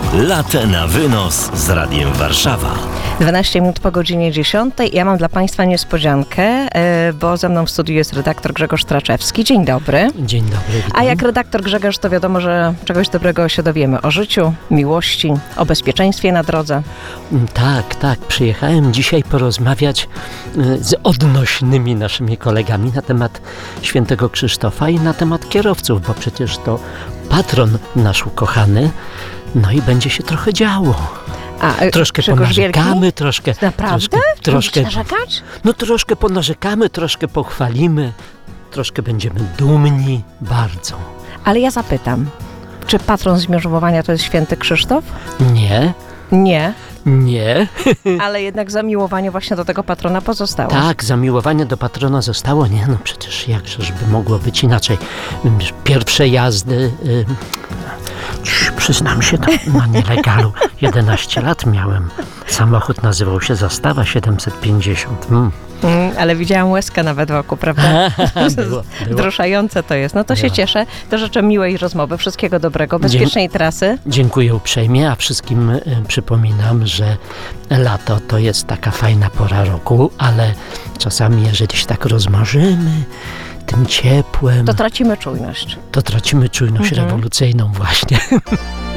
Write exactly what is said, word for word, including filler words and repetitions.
Latę na wynos z Radiem Warszawa. dwanaście minut po godzinie dziesiątej. Ja mam dla Państwa niespodziankę, bo ze mną w studiu jest redaktor Grzegorz Traczewski. Dzień dobry. Dzień dobry, witam. A jak redaktor Grzegorz, to wiadomo, że czegoś dobrego się dowiemy o życiu, miłości, o bezpieczeństwie na drodze. Tak, tak. Przyjechałem dzisiaj porozmawiać z odnośnymi naszymi kolegami na temat świętego Krzysztofa i na temat kierowców, bo przecież to patron nasz ukochany, no i będzie się trochę działo. A, troszkę Grzegorz ponarzekamy, Wielki? troszkę... Naprawdę? Troszkę, troszkę, narzekać? no troszkę ponarzekamy, troszkę pochwalimy, troszkę będziemy dumni, bardzo. Ale ja zapytam, czy patron zmierzchowania to jest święty Krzysztof? Nie, Nie, nie. ale jednak zamiłowanie właśnie do tego patrona pozostało. Tak, zamiłowanie do patrona zostało. Nie, no przecież jakżeż by mogło być inaczej. Pierwsze jazdy... Y, przyznam się, to na nielegalu. jedenaście lat miałem. Samochód nazywał się Zastawa siedemset pięćdziesiąt. Mm. Mm, ale widziałam łezkę nawet wokół, prawda? było, było. Wzruszające to jest. No to się Było. cieszę. To życzę miłej rozmowy, wszystkiego dobrego, bezpiecznej trasy. Dziękuję uprzejmie, a wszystkim y, przypominam, że lato to jest taka fajna pora roku, ale czasami jeżeli się tak rozmarzymy tym ciepłem, To tracimy czujność. to tracimy czujność Mhm. rewolucyjną właśnie.